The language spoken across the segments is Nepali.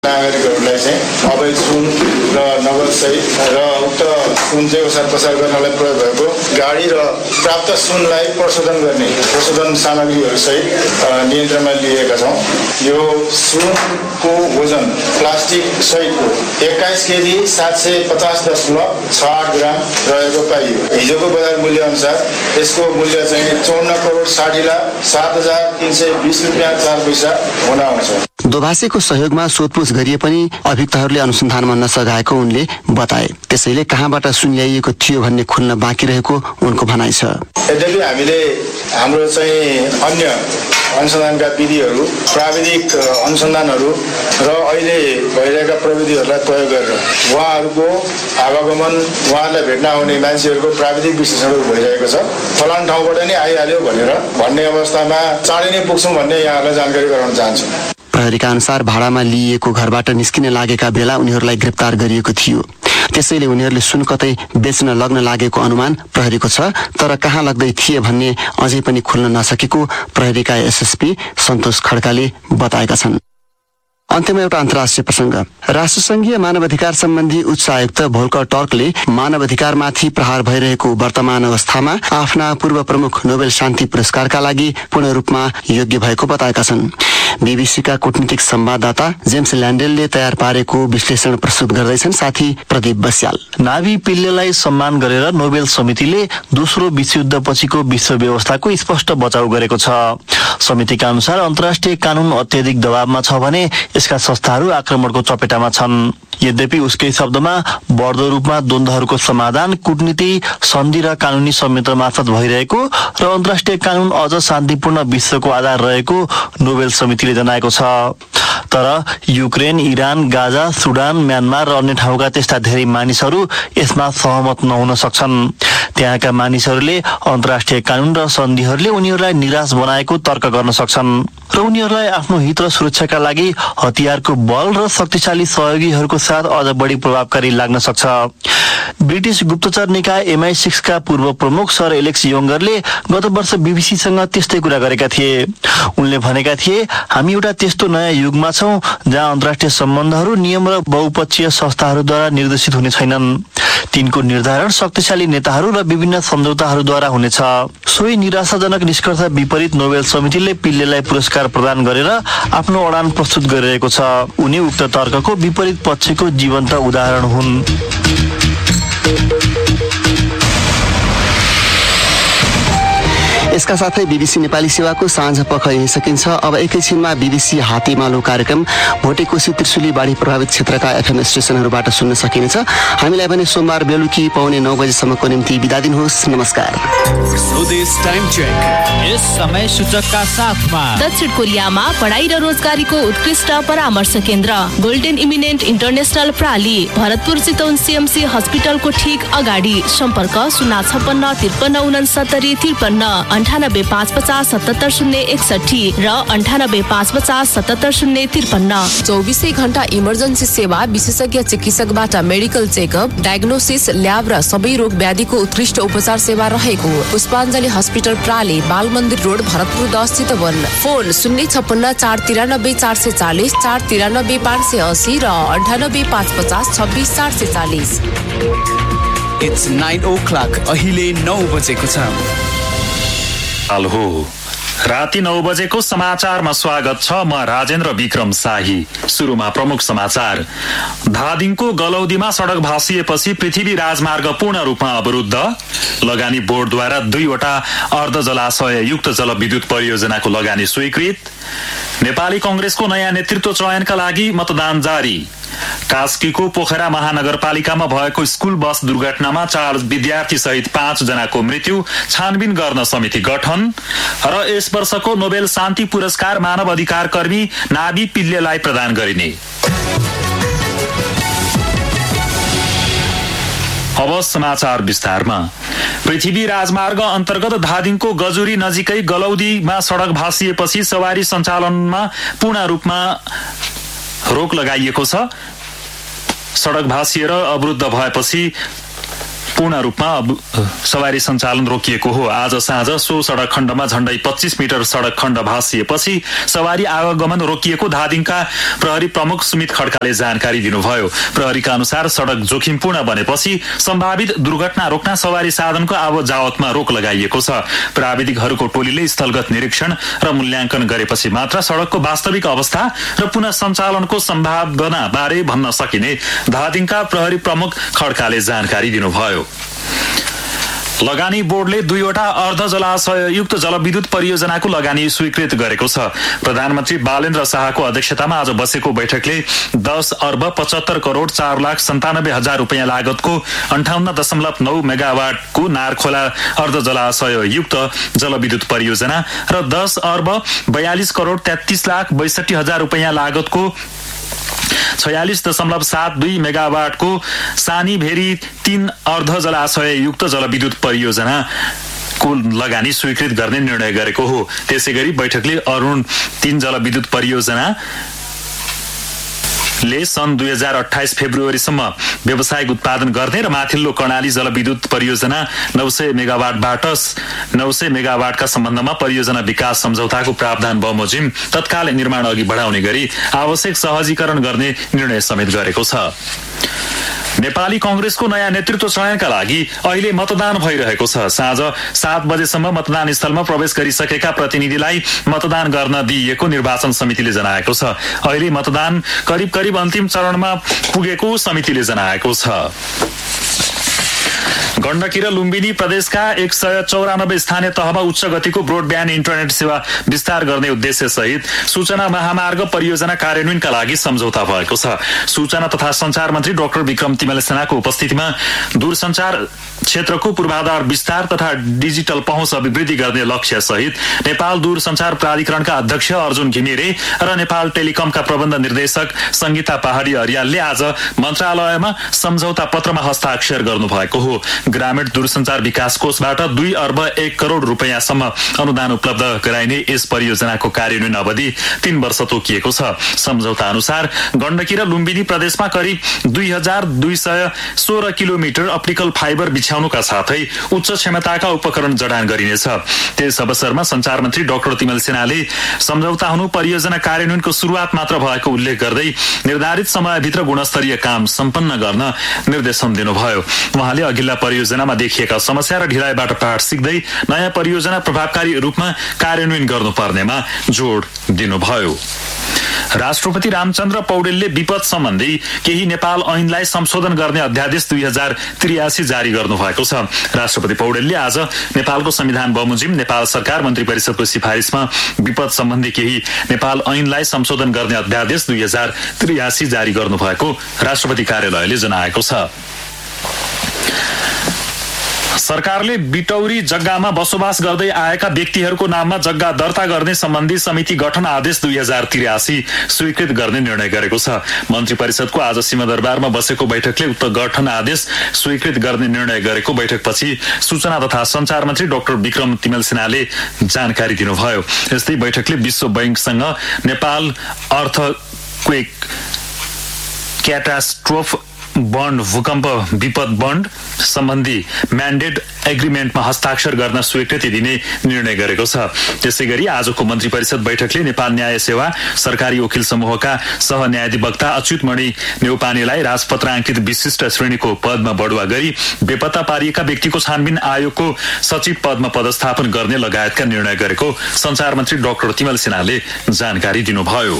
नागरिकहरूलाई चाहिँ अवैध सुन र नगदसहित र उक्त सुन चाहिँ ओसार पसार गर्नलाई प्रयोग भएको गाडी र प्राप्त सुनलाई प्रशोधन सामग्रीहरूसहित नियन्त्रणमा लिएका छौँ। यो सुनको वजन प्लास्टिक सहितको 21 केजी 750.68 ग्राम रहेको पाइयो। हिजोको बजार मूल्य अनुसार यसको मूल्य चाहिँ 54,60,07,320 रुपियाँ 4 पैसा हुन आउँछ। दोभाषीको सहयोगमा सोधपुछ गरिए पनि अभियुक्तहरूले अनुसन्धानमा नसघाएको उनले बताए। त्यसैले कहाँबाट सुन ल्याइएको थियो भन्ने खुल्न बाँकी रहेको उनको भनाइ छ। यद्यपि हामीले हाम्रो चाहिँ अन्य अनुसन्धानका विधिहरू, प्राविधिक अनुसन्धानहरू र अहिले भइरहेका प्रविधिहरूलाई प्रयोग गरेर उहाँहरूको आवागमन, उहाँहरूलाई भेट्न आउने मान्छेहरूको प्राविधिक विश्लेषणहरू भइरहेको छ। फलान ठाउँबाट नै आइहाल्यो भन्ने अवस्थामा चाँडै नै पुग्छौँ भन्ने यहाँहरूलाई जानकारी गराउन चाहन्छु। प्रहरीका अनुसार भाडामा लिइएको घरबाट निस्किन लागेका बेला उनीहरूलाई गिरफ्तार गरिएको थियो। त्यसैले उनीहरूले सुन कतै बेच्न लग्न लागेको अनुमान प्रहरीको छ। तर कहाँ लग्दै थिए भन्ने अझै पनि खुल्न नसकेको प्रहरीका एसएसपी सन्तोष खड्काले बताएका छन्। अन्त्यमा एउटा अन्तर्राष्ट्रिय प्रसङ्ग। राष्ट्रसङ्घीय मानवाधिकार सम्बन्धी उच्च आयुक्त भोल्कर टर्कले मानवाधिकारमाथि प्रहार भइरहेको वर्तमान अवस्थामा आफ्ना पूर्व प्रमुख नोबेल शान्ति पुरस्कारका लागि पूर्ण रूपमा योग्य भएको बताएका छन्। बीबीसीका कूटनीतिक संवाददाता जेम्स ल्यान्डेलले तयार पारेको विश्लेषण प्रस्तुत गर्दैछन्। साथी प्रदीप बस्याल। नाभी पिल्लेलाई सम्मान गरेर नोबेल समितिले दोस्रो विश्वयुद्धपछिको विश्व व्यवस्थाको स्पष्ट बचाउ गरेको छ। समितिका अनुसार अन्तर्राष्ट्रिय कानून अत्यधिक दबावमा छ भने यसका संस्थाहरू आक्रमणको चपेटामा छन्। यद्यपि उसकै शब्दमा बढ्दो रूपमा द्वन्द्वहरूको समाधान कूटनीति, सन्धि र कानूनी संयन्त्र मार्फत भइरहेको र अन्तर्राष्ट्रिय कानून अझ शान्तिपूर्ण विश्वको आधार रहेको नोबेल समितिले जनाएको छ। तर युक्रेन, इरान, गाजा, सुडान, म्यानमार र अन्य ठाउँका त्यस्ता धेरै मानिसहरू यसमा सहमत नहुन सक्छन्। त्यहाँका मानिसहरूले अन्तर्राष्ट्रिय कानून र सन्धिहरूले उनीहरूलाई निराश बनाएको तर्क गर्न सक्छन् र उनीहरूलाई आफ्नो हित र सुरक्षाका लागि हतियारको बल र शक्तिशाली सहयोगीहरूको साथ अझ बढी प्रभावकारी लाग्न सक्छ। ब्रिटिस गुप्तचर निकाय MI6 का पूर्व प्रमुख सर एलेक्स योङ्गरले गत वर्ष बीबीसीसँग त्यस्तै कुरा गरेका थिए। उनले भनेका थिए, हामी एउटा त्यस्तो नयाँ युगमा छौं जहाँ अन्तर्राष्ट्रिय सम्बन्धहरू नियम र बहुपक्षीय संस्थाहरूद्वारा निर्देशित हुने छैनन्। तिनको निर्धारण शक्तिशाली नेताहरू र विभिन्न सम्झौताहरूद्वारा हुनेछ। सोही निराशाजनक निष्कर्ष विपरीत नोबेल समितिले पिल्लेलाई पुरस्कार प्रदान गरेर आफ्नो अडान प्रस्तुत गरिरहेको छ। उनी उक्त तर्कको विपरीत पक्षको जीवन्त उदाहरण हुन्। यसका साथै बीबीसी नेपाली सेवाको साँझ पख यही सकिन्छ। अब एकैछिनमा बीबीसी हातेमालो कार्यक्रम भोटेकोशी त्रिशुली बाढी प्रभावित क्षेत्रका FM स्टेशनहरूबाट सुन्न सकिनेछ। हामीलाई भने सोमबार बेलुकी 9:15 बजेसम्मको निम्ति बिदा दिनुहोस्। नमस्कार। स्वदेश टाइम चेक यस समय सूचकका साथमा दक्षिण कोरियामा पढाइ र रोजगारीको उत्कृष्ट परामर्श केन्द्र golden eminent international प्राली, Bharatpur Chitwan CMC हस्पिटलको ठीक अगाडि। सम्पर्क 056 53 69 53 98 550 77 061 र 98 550 77 053। 24 घण्टा इमर्जेन्सी सेवा, विशेषज्ञ चिकित्सकबाट मेडिकल चेकअप, डायग्नोसिस, ल्याब र सबै रोग व्याधिको उत्कृष्ट उपचार सेवा रहेको पुष्पाञ्जली हस्पिटल प्राली, बाल मन्दिर रोड, भरतपुर 10 चितवन। फोन 056 493 440 493 580 र 98 550 26 440। It's 9 o'clock. अहिले 9 बजेको छ। हो राति 9 बजेको समाचारमा स्वागत छ। म राजेन्द्र विक्रम शाही। सुरुमा प्रमुख समाचार। धादिङको गलौदीमा सडक भासिएपछि पृथ्वी राजमार्ग पूर्ण रूपमा अवरुद्ध। लगानी बोर्डद्वारा 2वटा अर्ध जलाशय युक्त जलविद्युत परियोजनाको लगानी स्वीकृत। नेपाली कंग्रेसको नयाँ नेतृत्व चयनका लागि मतदान जारी। कास्कीको पोखरा महानगरपालिकामा भएको स्कुल बस दुर्घटनामा 4 विद्यार्थी सहित 5 जनाको मृत्यु, छानबिन गर्न समिति गठन। र यस वर्षको नोबेल शान्ति पुरस्कार मानव अधिकार कर्मी नाभी पिल्लेलाई प्रदान गरिने। अब समाचार विस्तारमा। पृथ्वी राजमार्ग अन्तर्गत धादिङको गजुरी नजिकै गलौदीमा सडक भासिएपछि सवारी सञ्चालनमा पूर्ण रूपमा रोक लगाइएको छ। सडक भासिएर अवरुद्ध भएपछि पूर्ण रूपमा सवारी सञ्चालन रोकिएको हो। आज साँझ सो सडक खण्डमा झण्डै 25 मिटर सडक खण्ड भाँसिएपछि सवारी आवागमन रोकिएको धादिङका प्रहरी प्रमुख सुमित खड्काले जानकारी दिनुभयो। प्रहरीका अनुसार सडक जोखिमपूर्ण बनेपछि सम्भावित दुर्घटना रोक्न सवारी साधनको आवत-जावतमा रोक लगाइएको छ। प्राविधिकहरूको टोलीले स्थलगत निरीक्षण र मूल्याङ्कन गरेपछि मात्र सडकको वास्तविक अवस्था र पुनः सञ्चालनको सम्भावना बारे भन्न सकिने धादिङका प्रहरी प्रमुख खड्काले जानकारी दिनुभयो। लगानी बोर्डले 2वटा अर्ध जलाशययुक्त जलविद्युत परियोजनाको लगानी स्वीकृत गरेको छ। प्रधानमन्त्री बालेन्द्र शाहको अध्यक्षतामा आज बसेको बैठकले 10 अर्ब 75 करोड 4,97,000 रुपियाँ लागतको 58.9 मेगावाटको नारखोला अर्ध जलाशययुक्त जलविद्युत परियोजना र 10 अर्ब 42 करोड 33,62,000 रुपियाँ लागतको 46.72 मेगावाटको सानी भेरी 3 अर्ध जलाशययुक्त जलविद्युत परियोजनाको लगानी स्वीकृत गर्ने निर्णय गरेको हो। त्यसैगरी बैठकले अरुण 3 जलविद्युत परियोजना ले सन् 2028 फेब्रुअरीसम्म व्यावसायिक उत्पादन गर्ने र माथिल्लो कर्णाली जलविद्युत परियोजना 900 मेगावाटबाट 900 मेगावाटका सम्बन्धमा परियोजना विकास सम्झौताको प्रावधान बमोजिम तत्काल निर्माण अघि बढाउने गरी आवश्यक सहजीकरण गर्ने निर्णय समेत गरेको छ। नेपाली कांग्रेसको नयाँ नेतृत्व चयनका लागि अहिले मतदान भइरहेको छ। साँझ 7 बजेसम्म मतदान स्थलमा प्रवेश गरिसकेका प्रतिनिधिलाई मतदान गर्न दिइएको निर्वाचन समितिले जनाएको छ। अहिले मतदान करिब अन्तिम चरणमा पुगेको समितिले जनाएको छ। गण्डकी र लुम्बिनी प्रदेशका 194 स्थानीय तहमा उच्च गतिको ब्रोडब्यान्ड इन्टरनेट सेवा विस्तार गर्ने उद्देश्य सहित सूचना महामार्ग परियोजना कार्यान्वयनका लागि सम्झौता भएको छ। सूचना तथा संचार मन्त्री डाक्टर विक्रम तिमल सेनाको उपस्थितिमा दूरसञ्चार क्षेत्रको पूर्वाधार विस्तार तथा डिजिटल पहुँच अभिवृद्धि गर्ने लक्ष्य सहित नेपाल दूरसञ्चार प्राधिकरणका अध्यक्ष अर्जुन घिमिरे र नेपाल टेलिकमका प्रबन्ध निर्देशक संगीता पहाडी अर्यालले आज मन्त्रालयमा सम्झौता पत्रमा हस्ताक्षर गर्नुभएको हो। ग्रामीण दूरसञ्चार विकास कोषबाट 2 अर्ब 1 करोड रुपियाँसम्म अनुदान उपलब्ध गराइने यस परियोजनाको कार्यान्वयन अवधि 3 वर्ष तोकिएको छ। सम्झौता अनुसार गण्डकी र लुम्बिनी प्रदेशमा करिब 2216 किलोमिटर अप्टिकल फाइबर बिछ्याउनुका साथै उच्च क्षमताका उपकरण जडान गरिनेछ। त्यस अवसरमा संचार मन्त्री डाक्टर तिमल सेनाले सम्झौता हुनु परियोजना कार्यान्वयनको सुरुवात मात्र भएको उल्लेख गर्दै निर्धारित समयभित्र गुणस्तरीय काम सम्पन्न गर्न निर्देशन दिनुभयो। उहाँले अघिल्ला परियोजनामा देखिएका समस्या र ढिलाइबाट पाठ सिक्दै नयाँ परियोजना प्रभावकारी रूपमा कार्यान्वयन गर्नुपर्नेमा जोड दिनुभयो। राष्ट्रपति रामचन्द्र पौडेलले विपद सम्बन्धी केही नेपाल ऐनलाई संशोधन गर्ने अध्यादेश 2083 जारी गर्नुभएको छ। राष्ट्रपति पौडेलले आज नेपालको संविधान बमोजिम नेपाल सरकार मन्त्री परिषदको सिफारिसमा विपद सम्बन्धी केही नेपाल ऐनलाई संशोधन गर्ने अध्यादेश 2083 जारी गर्नुभएको राष्ट्रपति कार्यालयले जनाएको छ। सरकारले बिटौरी जग्गामा बसोबास गर्दै आएका व्यक्तिहरूको नाममा जग्गा दर्ता गर्ने सम्बन्धी समिति गठन आदेश 2083 स्वीकृत गर्ने निर्णय गरेको छ। मन्त्री परिषदको आज सिंहदरबारमा बसेको बैठकले उक्त गठन आदेश स्वीकृत गर्ने निर्णय गरेको बैठकपछि सूचना तथा संचार मन्त्री डाक्टर विक्रम तिमल सेनाले जानकारी दिनुभयो। यस्तै बैठकले विश्व बैंकसँग नेपाल अर्थक्वेक क्याटास्ट्रोफ बन्ड भूकम्प विपद बन्ड सम्बन्धी म्यान्डेट एग्रिमेन्टमा हस्ताक्षर गर्न स्वीकृति दिने निर्णय गरेको छ। त्यसैगरी आजको मन्त्री परिषद बैठकले नेपाल न्याय सेवा सरकारी वकिल समूहका सहन्यायाधिवक्ता अच्युतमणि नेउपानेलाई राजपत्राङ्कित विशिष्ट श्रेणीको पदमा बढुवा गरी बेपत्ता पारिएका व्यक्तिको छानबिन आयोगको सचिव पदमा पदस्थापन गर्ने लगायतका निर्णय गरेको संचार मन्त्री डाक्टर तिमल सेनाले जानकारी दिनुभयो।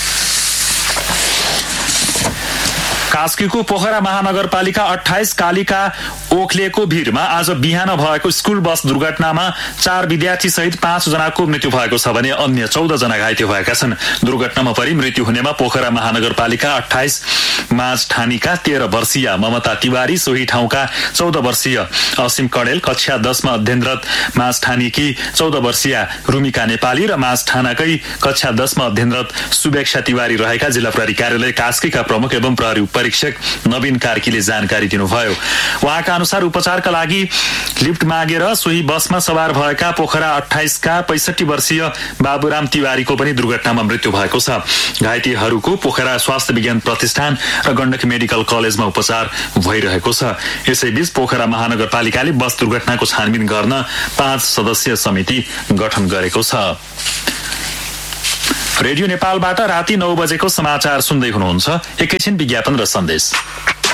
कास्कीको पोखरा महानगरपालिका 28 कालिका ओखलेको भिरमा आज बिहान भएको स्कुल बस दुर्घटनामा 4 विद्यार्थी सहित 5 जनाको मृत्यु भएको छ भने अन्य 14 जना घाइते भएका छन्। दुर्घटनामा परि मृत्यु हुनेमा पोखरा महानगरपालिका 28 माझठानीका 13 वर्षीय ममता तिवारी, सोही ठाउँका 14 वर्षीय असीम कणेल, कक्षा 10 मा अध्ययनरत माझठानीकी 14 वर्षीय रुमिका नेपाली र माझठानाकै कक्षा 10 मा अध्ययनरत सुवेक्षा तिवारी रहेका जिल्ला प्रहरी कार्यालय कास्कीका प्रमुख एवं प्रहरी महापरीक्षक नवीन कार्कीले जानकारी दिनुभयो। उहाँका अनुसार उपचारका लागि लिफ्ट मागेर सोही बसमा सवार भएका पोखरा 28 का 65 वर्षीय बाबुराम तिवारीको पनि दुर्घटनामा मृत्यु भएको छ। घाइतेहरूको पोखरा स्वास्थ्य विज्ञान प्रतिष्ठान र गण्डकी मेडिकल कलेजमा उपचार भइरहेको छ। यसैबीच पोखरा महानगरपालिकाले बस दुर्घटनाको छानबिन गर्न 5 सदस्यीय समिति गठन गरेको छ। रेडियो नेपालबाट राति 9 बजेको समाचार सुन्दै हुनुहुन्छ। एकैछिन विज्ञापन र सन्देश।